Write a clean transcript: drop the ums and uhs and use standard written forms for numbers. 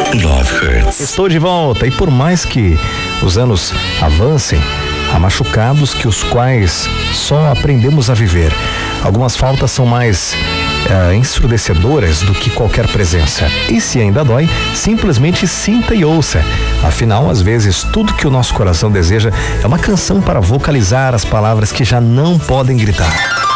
Love Hurts. Estou de volta e por mais que os anos avancem, há machucados que os quais só aprendemos a viver. Algumas faltas são mais ensurdecedoras do que qualquer presença. E se ainda dói, simplesmente sinta e ouça. Afinal, às vezes, tudo que o nosso coração deseja é uma canção para vocalizar as palavras que já não podem gritar.